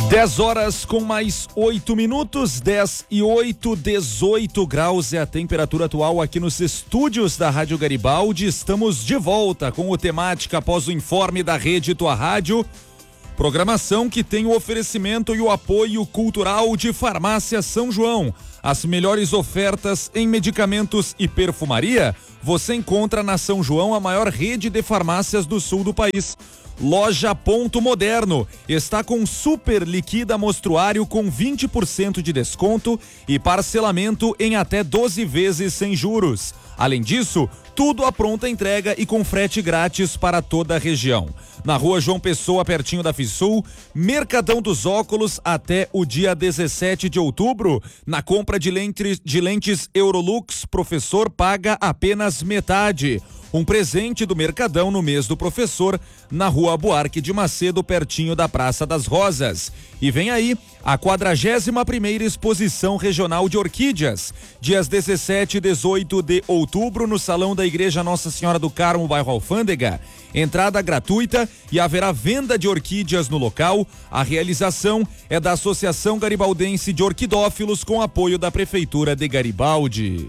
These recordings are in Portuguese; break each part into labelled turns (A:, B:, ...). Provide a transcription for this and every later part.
A: 10 horas com mais 8 minutos, 10 e 8, 18 graus é a temperatura atual aqui nos estúdios da Rádio Garibaldi. Estamos de volta com o Temática após o informe da Rede Tua Rádio. Programação que tem o oferecimento e o apoio cultural de Farmácia São João. As melhores ofertas em medicamentos e perfumaria você encontra na São João, a maior rede de farmácias do sul do país. Loja Ponto Moderno está com super liquida mostruário com 20% de desconto e parcelamento em até 12 vezes sem juros. Além disso, tudo à pronta entrega e com frete grátis para toda a região. Na Rua João Pessoa, pertinho da Fisul, Mercadão dos Óculos até o dia 17 de outubro. Na compra de lentes Eurolux, professor paga apenas metade. Um presente do Mercadão no mês do professor, na Rua Buarque de Macedo, pertinho da Praça das Rosas. E vem aí a 41ª Exposição Regional de Orquídeas, dias 17 e 18 de outubro, no Salão da Igreja Nossa Senhora do Carmo, bairro Alfândega. Entrada gratuita e haverá venda de orquídeas no local. A realização é da Associação Garibaldense de Orquidófilos, com apoio da Prefeitura de Garibaldi.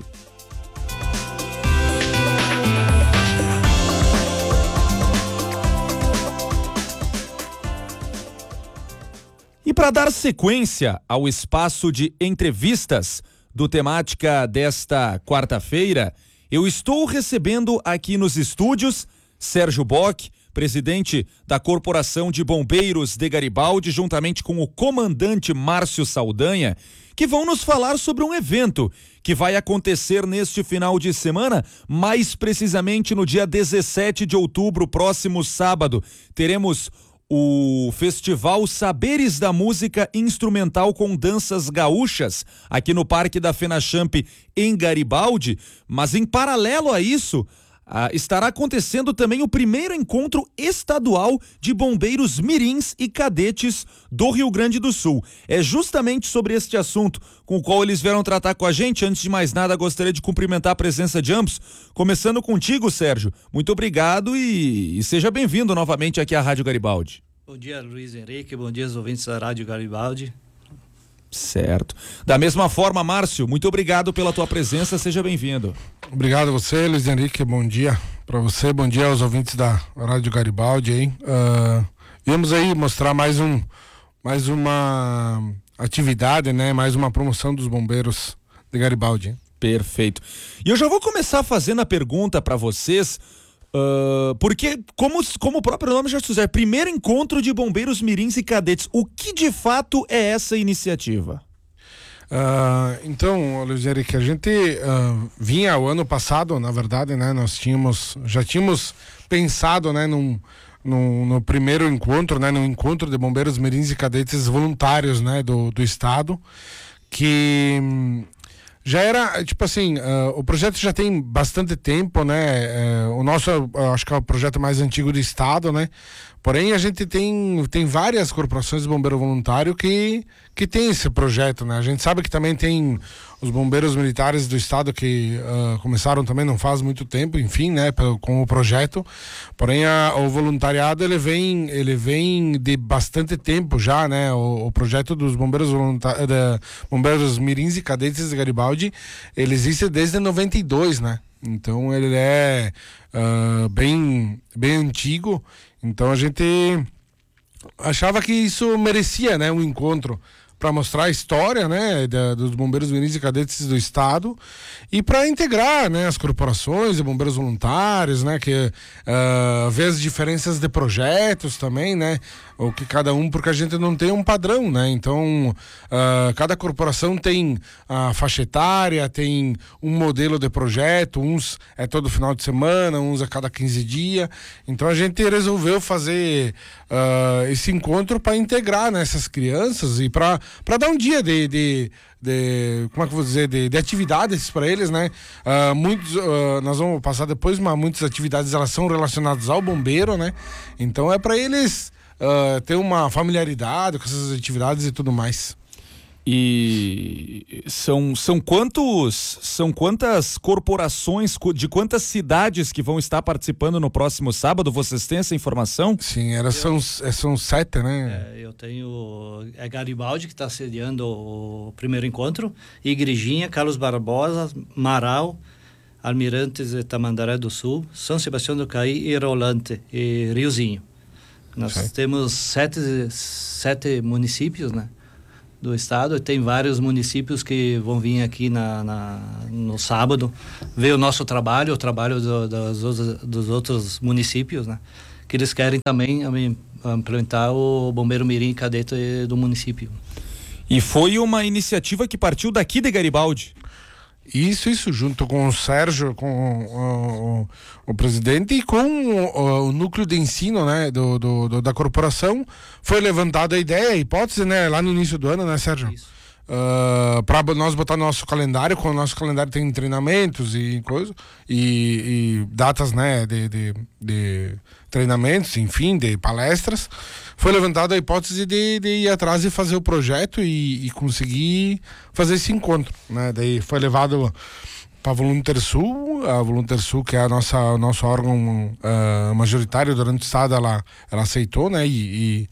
A: E para dar sequência ao espaço de entrevistas do Temática desta quarta-feira, eu estou recebendo aqui nos estúdios Sérgio Bock, presidente da Corporação de Bombeiros de Garibaldi, juntamente com o comandante Márcio Saldanha, que vão nos falar sobre um evento que vai acontecer neste final de semana, mais precisamente no dia 17 de outubro, próximo sábado. Teremos o Festival Saberes da Música Instrumental com Danças Gaúchas, aqui no Parque da FENACHAMP, em Garibaldi, mas em paralelo a isso, estará acontecendo também o primeiro encontro estadual de bombeiros mirins e cadetes do Rio Grande do Sul. É justamente sobre este assunto com o qual eles vieram tratar com a gente. Antes de mais nada, gostaria de cumprimentar a presença de ambos, começando contigo, Sérgio. Muito obrigado e seja bem-vindo novamente aqui à Rádio Garibaldi.
B: Bom dia, Luiz Henrique, bom dia aos ouvintes da Rádio Garibaldi.
A: Certo. Da mesma forma, Márcio, muito obrigado pela tua presença, seja bem-vindo.
C: Obrigado a você, Luiz Henrique, bom dia para você, bom dia aos ouvintes da Rádio Garibaldi, hein? Viemos aí mostrar mais uma atividade, né? Mais uma promoção dos bombeiros de Garibaldi, hein?
A: Perfeito. E eu já vou começar fazendo a pergunta para vocês, porque como o próprio nome já sugere, primeiro encontro de bombeiros mirins e cadetes, o que de fato é essa iniciativa?
C: Então, Luiz Henrique, a gente vinha o ano passado, na verdade, né? Nós já tínhamos pensado, né, no primeiro encontro, né, no encontro de bombeiros mirins e cadetes voluntários, né, do estado, que já era, tipo assim, o projeto já tem bastante tempo, né? O nosso, acho que é o projeto mais antigo do estado, né? Porém, a gente tem várias corporações de bombeiro voluntário que tem esse projeto, né? A gente sabe que também tem os bombeiros militares do estado que começaram também não faz muito tempo, enfim, né? Com o projeto. Porém, o voluntariado, ele vem de bastante tempo já, né? O projeto dos bombeiros bombeiros mirins e cadetes de Garibaldi, ele existe desde 92, né? Então, ele é bem antigo. Então a gente achava que isso merecia, né, um encontro para mostrar a história, né, dos bombeiros mirins e cadetes do estado e para integrar, né, as corporações de bombeiros voluntários, né, que ver as diferenças de projetos também, né, o que cada um, porque a gente não tem um padrão, né, então cada corporação tem a faixa etária, tem um modelo de projeto, uns é todo final de semana, uns a cada 15 dias, então a gente resolveu fazer esse encontro para integrar, né, essas crianças e para dar um dia de como é que eu vou dizer, de atividades para eles, né? Nós vamos passar depois, mas muitas atividades elas são relacionadas ao bombeiro, né? Então é para eles ter uma familiaridade com essas atividades e tudo mais.
A: E são quantas corporações, de quantas cidades que vão estar participando no próximo sábado? Vocês têm essa informação?
C: Sim, são 7, né?
B: Eu tenho Garibaldi, que está sediando o primeiro encontro, Igrejinha, Carlos Barbosa, Marau, Almirantes e Tamandaré do Sul, São Sebastião do Caí e Rolante e Riozinho. Nós temos sete municípios, né, do estado, e tem vários municípios que vão vir aqui no sábado ver o nosso trabalho, o trabalho dos outros municípios, né, que eles querem também implementar o Bombeiro Mirim Cadete do município. E
A: foi uma iniciativa que partiu daqui de Garibaldi.
C: Isso, junto com o Sérgio, com o presidente e com o núcleo de ensino, né, da corporação, foi levantada a ideia, a hipótese, né, lá no início do ano, né, Sérgio? Isso. Para nós botar no nosso calendário, com o nosso calendário tem treinamentos e coisa, e datas, né, de treinamentos, enfim, de palestras. Foi levantada a hipótese de ir atrás e fazer o projeto e conseguir fazer esse encontro, né? Daí foi levado para a Volunter Sul, que é o nosso órgão majoritário durante o estado, ela aceitou, né? E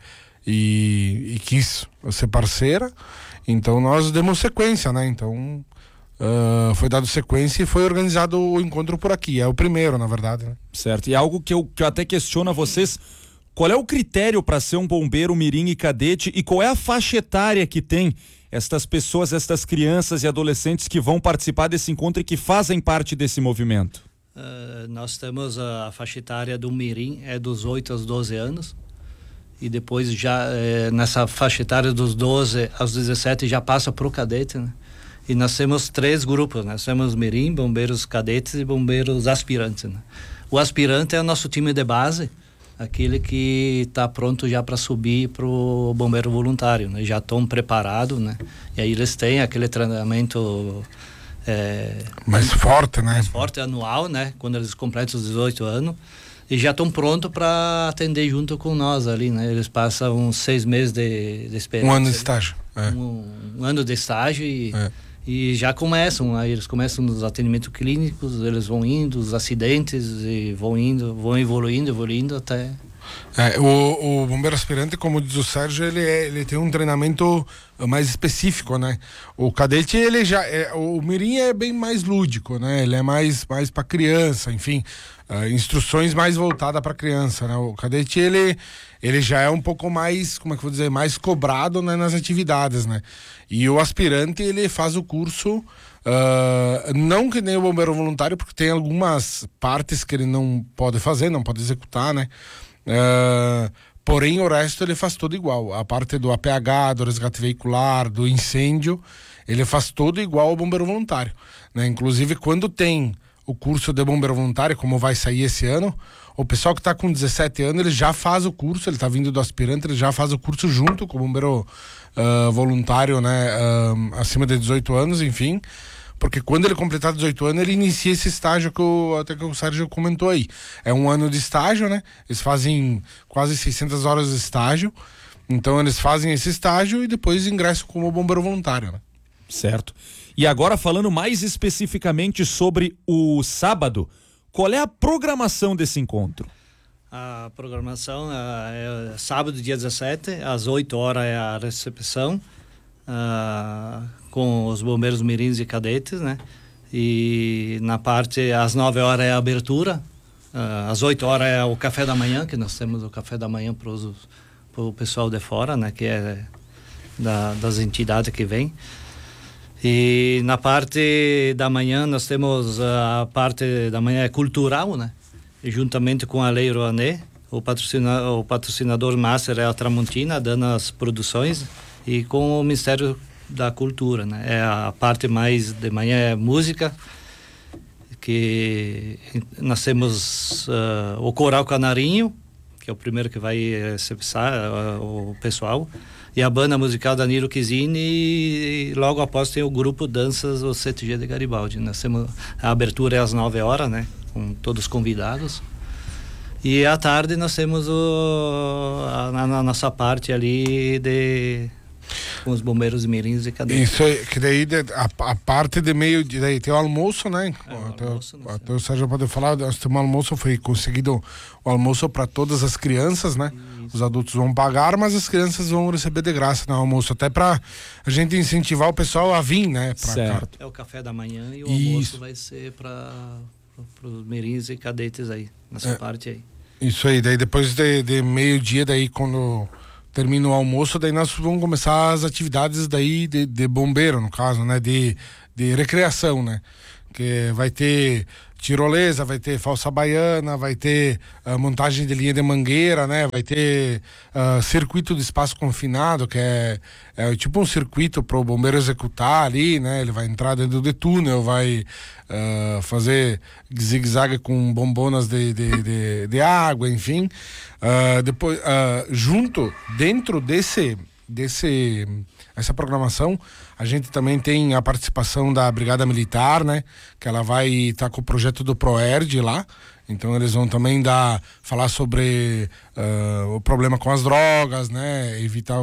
C: quis ser parceira. Então nós demos sequência, né? Então foi dado sequência e foi organizado o encontro por aqui. É o primeiro, na verdade, né?
A: Certo. E algo que eu até questiono a vocês: qual é o critério para ser um bombeiro mirim e cadete, e qual é a faixa etária que tem estas pessoas, estas crianças e adolescentes que vão participar desse encontro e que fazem parte desse movimento?
B: Nós temos a faixa etária do mirim, é dos 8 aos 12 anos, e depois já nessa faixa etária dos 12 aos 17 já passa para o cadete, né? E nós temos 3 grupos, né? Nós temos mirim, bombeiros cadetes e bombeiros aspirantes, né? O aspirante é o nosso time de base, aquele que está pronto já para subir para o bombeiro voluntário, né? Já estão preparados, né? E aí eles têm aquele treinamento
C: mais forte, né?
B: Mais forte, anual, né? Quando eles completam os 18 anos, e já estão prontos para atender junto com nós ali, né? Eles passam uns 6 meses de experiência.
C: Um ano de estágio.
B: Um ano de estágio e já começam, aí eles começam nos atendimentos clínicos, eles vão indo, os acidentes, e vão evoluindo até...
C: O bombeiro aspirante, como diz o Sérgio, ele tem um treinamento mais específico, né? O cadete, o mirim é bem mais lúdico, né? Ele é mais para criança, enfim, instruções mais voltadas para criança, né? O cadete, ele já é um pouco mais, como é que eu vou dizer, mais cobrado, né, nas atividades, né? E o aspirante, ele faz o curso, não que nem o bombeiro voluntário, porque tem algumas partes que ele não pode fazer, não pode executar, né? Porém o resto ele faz tudo igual. A parte do APH, do resgate veicular, do incêndio, ele faz tudo igual ao bombeiro voluntário, né? Inclusive quando tem o curso de bombeiro voluntário, como vai sair esse ano, o pessoal que está com 17 anos, ele já faz o curso, ele está vindo do aspirante, ele já faz o curso junto com o bombeiro voluntário, né? Acima de 18 anos, enfim. Porque quando ele completar 18 anos, ele inicia esse estágio até que o Sérgio comentou aí. É um ano de estágio, né? Eles fazem quase 600 horas de estágio. Então eles fazem esse estágio e depois ingressam como bombeiro voluntário, né?
A: Certo. E agora, falando mais especificamente sobre o sábado, qual é a programação desse encontro?
B: A programação é sábado, dia 17, às 8 horas é a recepção, com os bombeiros mirins e cadetes, né? E na parte, às 9 horas é a abertura, às 8 horas é o café da manhã, que nós temos o café da manhã para o pessoal de fora, né? Que é das entidades que vêm. E na parte da manhã nós temos a parte da manhã cultural, né? E juntamente com a Lei Rouanet, o patrocinador master é a Tramontina, dando as produções, e com o Ministério da Cultura, né? É a parte mais de manhã é música, que nós temos o Coral Canarinho, que é o primeiro que vai recepcionar o pessoal, e a banda musical Danilo Chizini, e logo após tem o grupo Danças, o CTG de Garibaldi. Nós temos, a abertura é às 9 horas, né? Com todos convidados. E à tarde nós temos a nossa parte ali com os bombeiros mirins e cadetes.
C: Isso aí, que daí a parte de meio, daí tem o almoço, né? Até o Sérgio pode falar, nós temos um almoço, foi conseguido o almoço para todas as crianças, né? Isso. Os adultos vão pagar, mas as crianças vão receber de graça no almoço, até para a gente incentivar o pessoal a vir, né?
B: Certo. É o café da manhã e o almoço vai ser para os mirins e cadetes aí, nessa parte aí.
C: Isso aí, daí depois de meio-dia, daí quando termina o almoço, daí nós vamos começar as atividades daí de bombeiro, no caso, né? De recreação, né? Que vai ter tirolesa, vai ter falsa baiana, vai ter montagem de linha de mangueira, né? Vai ter circuito de espaço confinado, que é tipo um circuito para o bombeiro executar ali, né? Ele vai entrar dentro do túnel, vai fazer zigue-zague com bombonas de água, enfim. Depois, junto, dentro essa programação, a gente também tem a participação da Brigada Militar, né? Que ela vai estar com o projeto do ProERD lá. Então eles vão também falar sobre o problema com as drogas, né? Evitar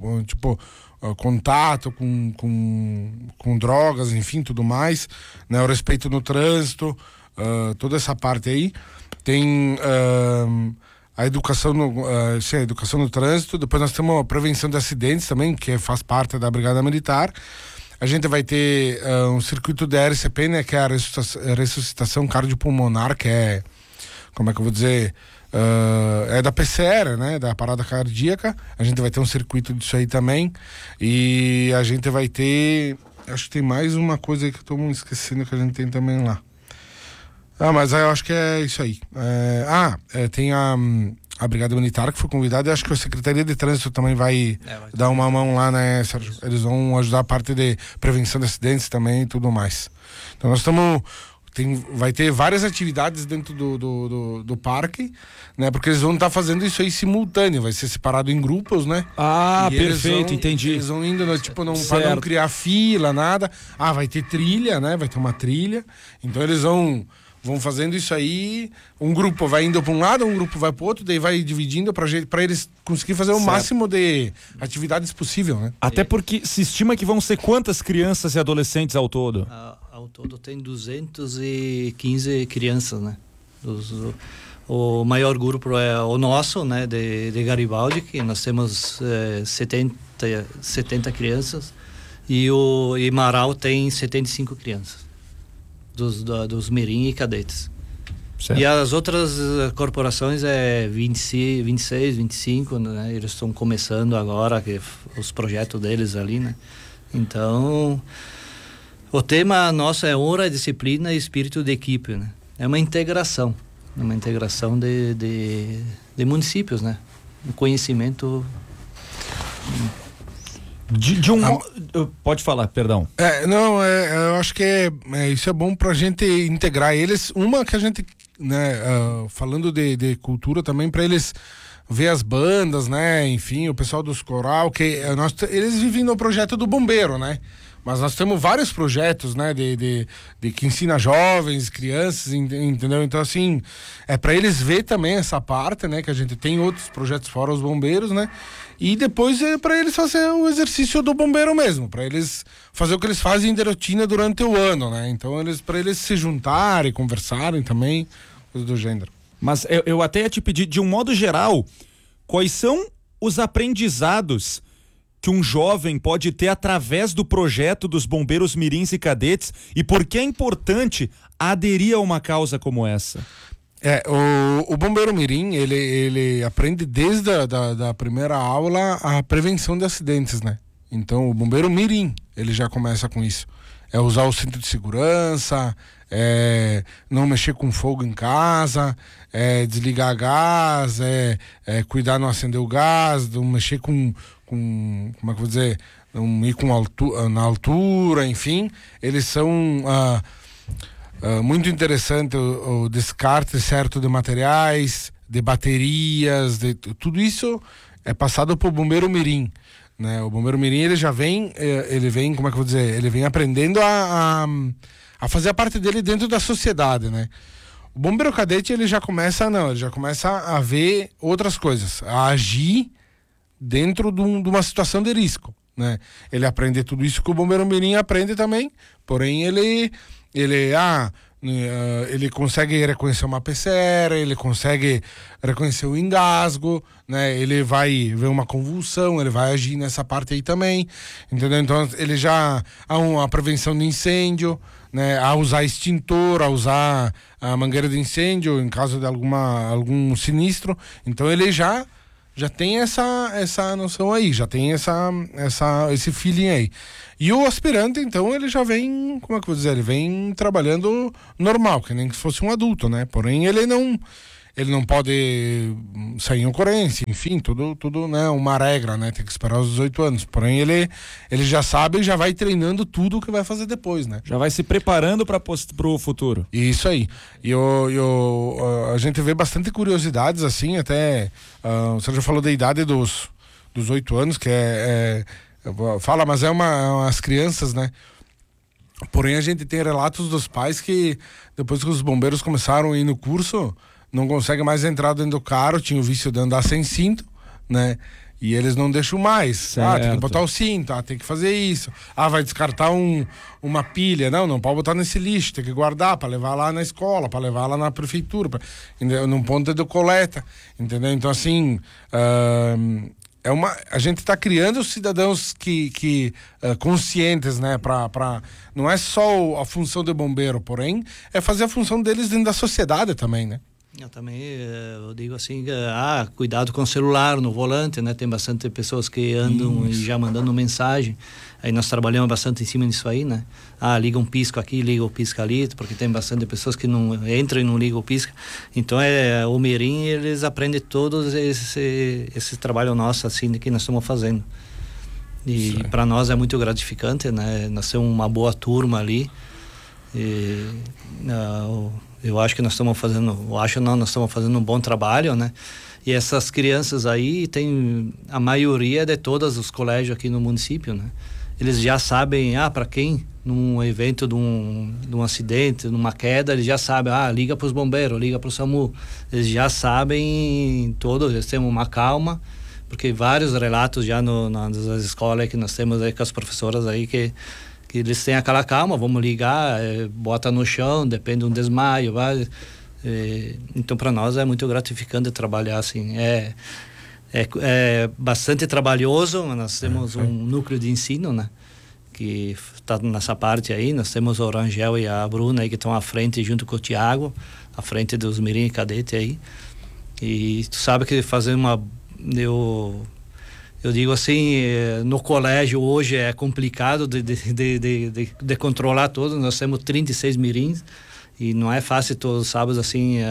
C: contato com drogas, enfim, tudo mais, né? O respeito no trânsito, toda essa parte aí. Tem a educação no trânsito. Depois nós temos a prevenção de acidentes também, que faz parte da Brigada Militar. A gente vai ter um circuito de RCP, né, que é a ressuscitação cardiopulmonar, que é, como é que eu vou dizer, é da PCR, né, da parada cardíaca. A gente vai ter um circuito disso aí também. E a gente vai ter, acho que tem mais uma coisa que eu estou esquecendo que a gente tem também lá. Mas eu acho que é isso aí. Tem a Brigada Militar que foi convidada, e acho que a Secretaria de Trânsito também vai dar uma mão lá, né, Sérgio? Eles vão ajudar a parte de prevenção de acidentes também e tudo mais. Então nós vai ter várias atividades dentro do parque, né? Porque eles vão estar fazendo isso aí simultâneo, vai ser separado em grupos, né?
A: Perfeito, entendi.
C: Eles vão indo, para não criar fila, nada. Vai ter trilha, né? Vai ter uma trilha. Então eles vão fazendo isso aí, um grupo vai indo para um lado, um grupo vai para o outro, daí vai dividindo para eles conseguirem fazer o máximo de atividades possível, né?
A: Até porque se estima que vão ser quantas crianças e adolescentes ao todo?
B: Ao todo tem 215 crianças, né? O maior grupo é o nosso, né, de Garibaldi, que nós temos 70 crianças, e o Marau tem 75 crianças. Dos mirim e cadetes. Certo. E as outras corporações 26, 25, né? Eles estão começando agora os projetos deles ali, né? Então, o tema nosso é honra, disciplina e espírito de equipe, né? É uma integração de municípios, né? Um conhecimento.
A: Pode falar, perdão.
C: Eu acho que isso é bom pra gente integrar eles. Uma que a gente, né, falando de cultura também, pra eles ver as bandas, né, enfim, o pessoal dos coral, que eles vivem no projeto do bombeiro, né? Mas nós temos vários projetos, né, de que ensina jovens, crianças, entendeu? Então, assim, é para eles ver também essa parte, né, que a gente tem outros projetos fora os bombeiros, né? E depois é para eles fazer o exercício do bombeiro mesmo, para eles fazer o que eles fazem de rotina durante o ano, né? Então, para eles se juntarem, conversarem também, coisa do gênero.
A: Mas eu até ia te pedir, de um modo geral, quais são os aprendizados que um jovem pode ter através do projeto dos bombeiros mirins e cadetes, e por que é importante aderir a uma causa como essa?
C: O bombeiro mirim, ele aprende desde a primeira aula a prevenção de acidentes, né? Então o bombeiro mirim, ele já começa com isso. É usar o cinto de segurança, não mexer com fogo em casa, desligar gás, cuidar não acender o gás, não mexer com como é que eu vou dizer, não ir na altura, enfim. Eles são muito interessante o descarte certo de materiais, de baterias, tudo isso é passado para o bombeiro mirim, né? O bombeiro mirim, ele já vem, como é que eu vou dizer, ele vem aprendendo a fazer a parte dele dentro da sociedade, né? O bombeiro cadete, ele já começa a ver outras coisas, a agir dentro de uma situação de risco, né? Ele aprende tudo isso que o bombeiro mirim aprende também, porém ele consegue reconhecer uma PCR, ele consegue reconhecer o engasgo, né? Ele vai ver uma convulsão, ele vai agir nessa parte aí também, entendeu? Então ele já há uma prevenção de incêndio, né? A usar extintor, a usar a mangueira de incêndio em caso de algum sinistro. Então ele já tem essa noção aí, já tem esse feeling aí. E o aspirante, então, ele já vem, como é que eu vou dizer, ele vem trabalhando normal, que nem se fosse um adulto, né? Porém, ele não pode sair em ocorrência, enfim, tudo, né, uma regra, né? Tem que esperar os 18 anos. Porém, ele já sabe e já vai treinando tudo o que vai fazer depois, né?
A: Já vai se preparando para pro futuro.
C: Isso aí. E a gente vê bastante curiosidades, assim, até o Sérgio falou da idade dos 8 anos, que fala, mas é umas crianças, né? Porém, a gente tem relatos dos pais que depois que os bombeiros começaram a ir no curso, não conseguem mais entrar dentro do carro, tinha o vício de andar sem cinto, né? E eles não deixam mais.
A: Certo.
C: Tem que botar o cinto, tem que fazer isso. Vai descartar uma pilha. Não pode botar nesse lixo, tem que guardar para levar lá na escola, para levar lá na prefeitura, num ponto de coleta, entendeu? Então, assim, a gente está criando cidadãos que conscientes, né? Não é só a função de bombeiro, porém, é fazer a função deles dentro da sociedade também, né?
B: Eu digo assim, cuidado com o celular no volante, né? Tem bastante pessoas que andam e já mandando mensagem. Aí nós trabalhamos bastante em cima disso aí, né? Liga um pisco aqui, liga o pisca ali, porque tem bastante pessoas que não entram e não ligam o pisca. Então o mirim, eles aprendem todos esse trabalho nosso, assim, que nós estamos fazendo. E para nós é muito gratificante, né? Nós temos uma boa turma ali. Eu acho que nós estamos fazendo um bom trabalho, né? E essas crianças aí tem a maioria de todos os colégios aqui no município, né? Eles já sabem, para quem num evento de um acidente, numa queda, eles já sabem, liga para os bombeiros, liga para o SAMU. Eles já sabem todos, eles têm uma calma, porque vários relatos já nas escolas que nós temos aí com as professoras aí que eles têm aquela calma, vamos ligar, bota no chão, depende de um desmaio, vai. Então para nós é muito gratificante trabalhar assim, é bastante trabalhoso, mas nós temos um núcleo de ensino, né, que está nessa parte aí. Nós temos o Rangel e a Bruna aí que estão à frente junto com o Tiago, à frente dos mirim e cadete aí. E tu sabe que fazer eu digo assim, no colégio hoje é complicado de controlar todos. Nós temos 36 mirins e não é fácil todos os sábados assim.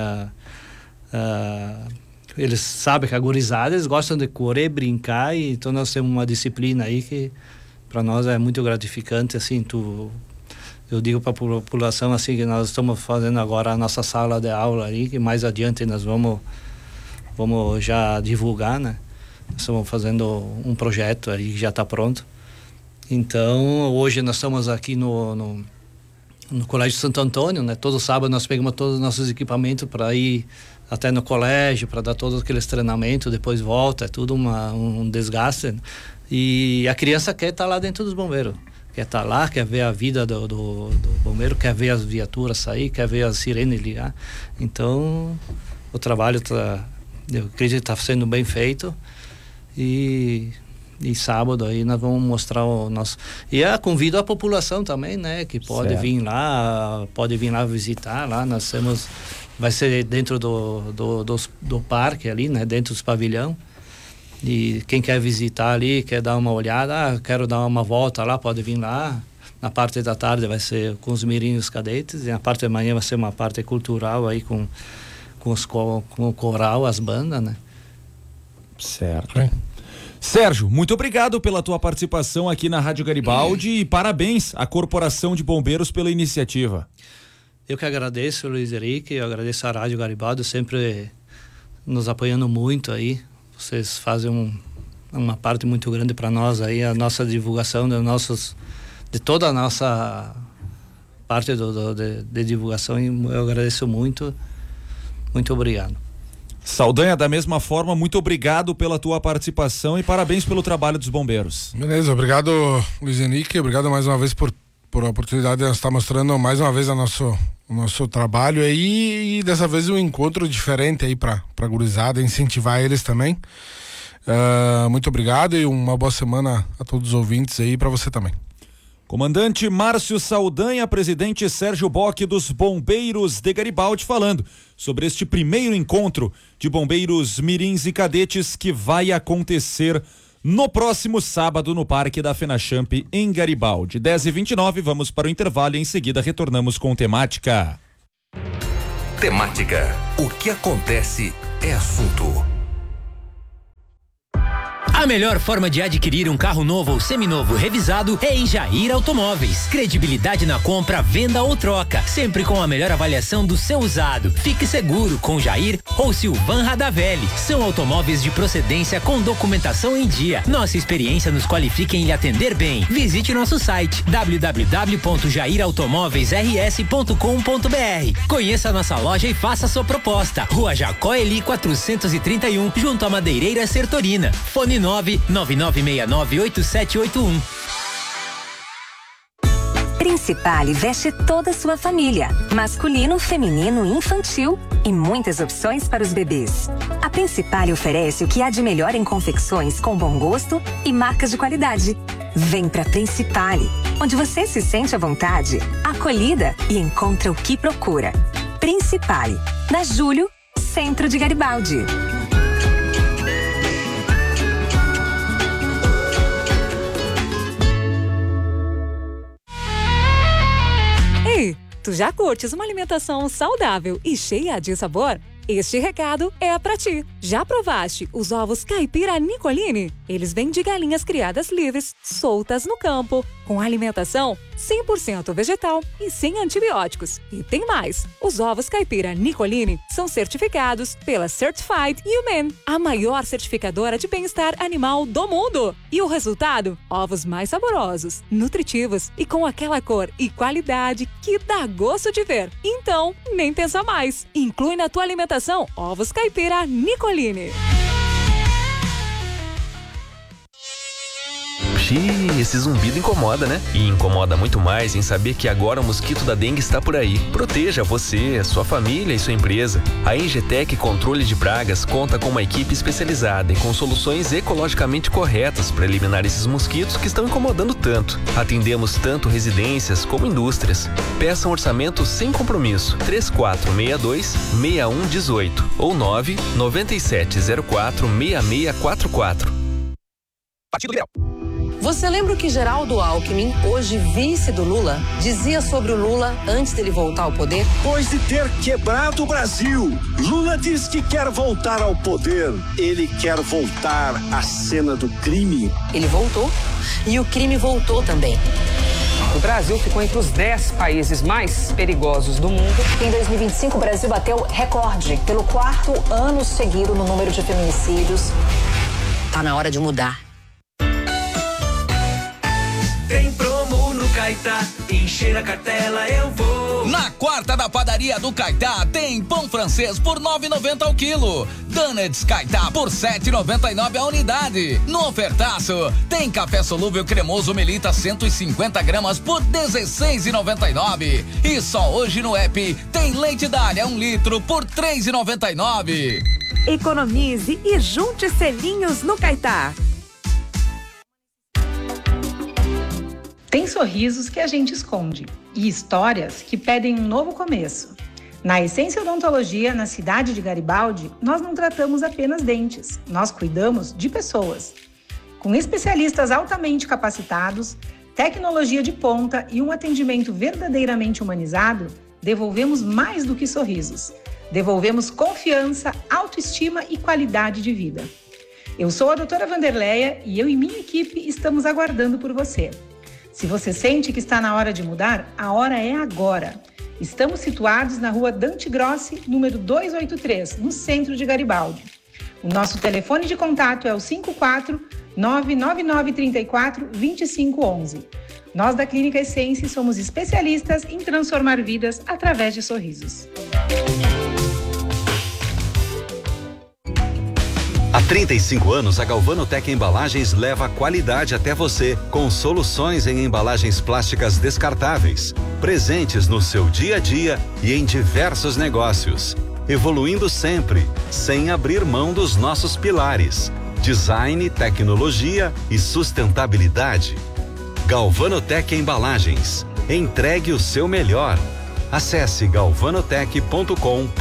B: Eles sabem que a gurizada, eles gostam de correr, brincar, e então nós temos uma disciplina aí que para nós é muito gratificante, assim. Eu digo para a população assim que nós estamos fazendo agora a nossa sala de aula aí, que mais adiante nós vamos já divulgar, né? Estamos fazendo um projeto ali que já está pronto. Então, hoje nós estamos aqui no Colégio Santo Antônio, né? Todo sábado nós pegamos todos os nossos equipamentos para ir até no colégio, para dar todos aqueles treinamentos, depois volta, é tudo um desgaste. E a criança quer estar lá dentro dos bombeiros. Quer estar lá, quer ver a vida do bombeiro, quer ver as viaturas sair, quer ver as sirenes ligar. Então, o trabalho eu acredito que está sendo bem feito. E sábado aí nós vamos mostrar o nosso... E convido a população também, né? Que pode vir lá visitar lá. Nós temos... Vai ser dentro do parque ali, né? Dentro dos pavilhão. E quem quer visitar ali, quer dar uma olhada, quero dar uma volta lá, pode vir lá. Na parte da tarde vai ser com os mirim e os cadetes. E na parte da manhã vai ser uma parte cultural aí com o coral, as bandas, né?
A: Certo. Sérgio, muito obrigado pela tua participação aqui na Rádio Garibaldi e parabéns à Corporação de Bombeiros pela iniciativa.
B: Eu que agradeço, Luiz Henrique, eu agradeço a Rádio Garibaldi, sempre nos apoiando muito aí. Vocês fazem uma parte muito grande para nós aí, a nossa divulgação de toda a nossa parte de divulgação, e eu agradeço muito. Muito obrigado.
A: Saldanha, da mesma forma, muito obrigado pela tua participação e parabéns pelo trabalho dos bombeiros.
C: Beleza, obrigado, Luiz Henrique, obrigado mais uma vez por a oportunidade de estar mostrando mais uma vez o nosso trabalho aí, e dessa vez um encontro diferente aí pra gurizada, incentivar eles também. Muito obrigado e uma boa semana a todos os ouvintes aí, pra você também.
A: Comandante Márcio Saldanha, presidente Sérgio Bock dos Bombeiros de Garibaldi, falando sobre este primeiro encontro de bombeiros mirins e cadetes que vai acontecer no próximo sábado no Parque da FenaChamp em Garibaldi. 10h29, vamos para o intervalo e em seguida retornamos com Temática.
D: Temática. O que acontece é assunto.
E: A melhor forma de adquirir um carro novo ou seminovo revisado é em Jair Automóveis. Credibilidade na compra, venda ou troca, sempre com a melhor avaliação do seu usado. Fique seguro com Jair ou Silvan Radavelli. São automóveis de procedência com documentação em dia. Nossa experiência nos qualifica em lhe atender bem. Visite nosso site www.jairautomovesrs.com.br. Conheça nossa loja e faça sua proposta. Rua Jacó Eli 431, junto à Madeireira Sertorina. Fone 999698781.
F: Principale veste toda a sua família. Masculino, feminino, infantil e muitas opções para os bebês. A Principale oferece o que há de melhor em confecções com bom gosto e marcas de qualidade. Vem pra Principale, onde você se sente à vontade, acolhida e encontra o que procura. Principale, na Júlio, centro de Garibaldi.
G: Ei, tu já curtes uma alimentação saudável e cheia de sabor? Este recado é pra ti. Já provaste os ovos caipira Nicolini? Eles vêm de galinhas criadas livres, soltas no campo, com alimentação 100% vegetal e sem antibióticos. E tem mais, os ovos caipira Nicolini são certificados pela Certified Humane, a maior certificadora de bem-estar animal do mundo. E o resultado? Ovos mais saborosos, nutritivos e com aquela cor e qualidade que dá gosto de ver. Então, nem pensa mais. Inclui na tua alimentação ovos caipira Nicolini.
D: Xiii, esse zumbido incomoda, né? E incomoda muito mais em saber que agora o mosquito da dengue está por aí. Proteja você, sua família e sua empresa. A Engetec Controle de Pragas conta com uma equipe especializada e com soluções ecologicamente corretas para eliminar esses mosquitos que estão incomodando tanto. Atendemos tanto residências como indústrias. Peça um orçamento sem compromisso. 3462-6118 ou 99704-6644. Partido Liberal.
H: Você lembra o que Geraldo Alckmin, hoje vice do Lula, dizia sobre o Lula antes dele voltar ao poder?
I: Depois de ter quebrado o Brasil, Lula diz que quer voltar ao poder. Ele quer voltar à cena do crime.
H: Ele voltou e o crime voltou também.
J: O Brasil ficou entre os 10 países mais perigosos do mundo.
K: Em 2025, o Brasil bateu recorde pelo 4º ano seguido no número de feminicídios.
H: Tá na hora de mudar.
L: Tem promo no Caetá, encher a cartela eu vou.
M: Na quarta da padaria do Caetá tem pão francês por 9,90 ao quilo. Donuts Caetá por 7,99 a unidade. No ofertaço tem café solúvel cremoso Melita 150 gramas por 16,99. E só hoje no app tem leite Dália 1 litro por 3,99.
N: Economize e junte selinhos no Caetá.
O: Tem sorrisos que a gente esconde e histórias que pedem um novo começo. Na Essência Odontologia, na cidade de Garibaldi, nós não tratamos apenas dentes, nós cuidamos de pessoas. Com especialistas altamente capacitados, tecnologia de ponta e um atendimento verdadeiramente humanizado, devolvemos mais do que sorrisos. Devolvemos confiança, autoestima e qualidade de vida. Eu sou a doutora Vanderleia e eu e minha equipe estamos aguardando por você. Se você sente que está na hora de mudar, a hora é agora. Estamos situados na rua Dante Grossi, número 283, no centro de Garibaldi. O nosso telefone de contato é o 54-99934-2511. Nós da Clínica Essência somos especialistas em transformar vidas através de sorrisos.
P: 35 anos, a Galvanotec Embalagens leva qualidade até você, com soluções em embalagens plásticas descartáveis, presentes no seu dia a dia e em diversos negócios, evoluindo sempre, sem abrir mão dos nossos pilares: design, tecnologia e sustentabilidade. Galvanotec Embalagens. Entregue o seu melhor. Acesse galvanotec.com.br.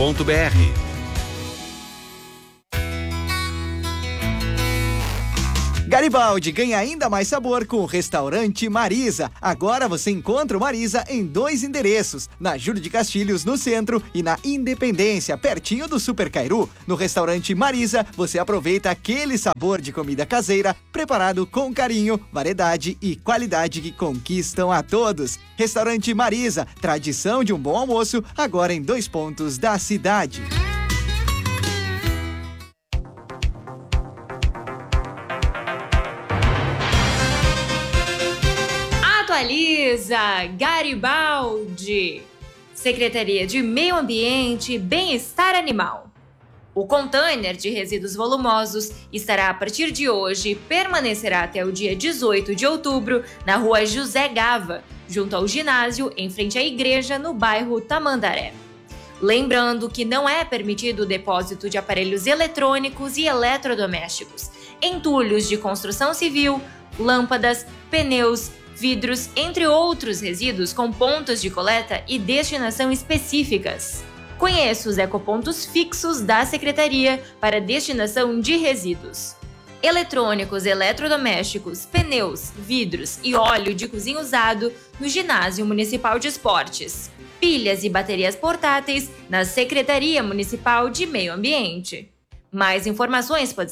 Q: Garibaldi ganha ainda mais sabor com o restaurante Marisa. Agora você encontra o Marisa em 2 endereços, na Júlio de Castilhos, no centro, e na Independência, pertinho do Super Cairu. No restaurante Marisa, você aproveita aquele sabor de comida caseira, preparado com carinho, variedade e qualidade que conquistam a todos. Restaurante Marisa, tradição de um bom almoço, agora em 2 pontos da cidade.
R: Atualiza Garibaldi, Secretaria de Meio Ambiente e Bem-Estar Animal. O container de resíduos volumosos estará a partir de hoje e permanecerá até o dia 18 de outubro na rua José Gava, junto ao ginásio, em frente à igreja, no bairro Tamandaré. Lembrando que não é permitido o depósito de aparelhos eletrônicos e eletrodomésticos, entulhos de construção civil, lâmpadas, pneus, vidros, entre outros resíduos com pontos de coleta e destinação específicas. Conheça os ecopontos fixos da Secretaria para destinação de resíduos. Eletrônicos, eletrodomésticos, pneus, vidros e óleo de cozinha usado no Ginásio Municipal de Esportes. Pilhas e baterias portáteis na Secretaria Municipal de Meio Ambiente. Mais informações podem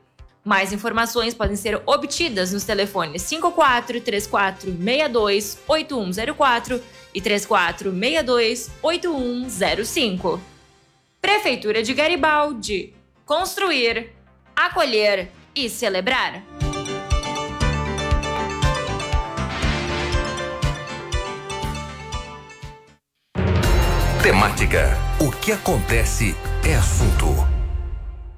R: ser obtidas nos telefones 5434628104 e 34628105. Prefeitura de Garibaldi. Construir, acolher e celebrar.
S: Temática. O que acontece é assunto.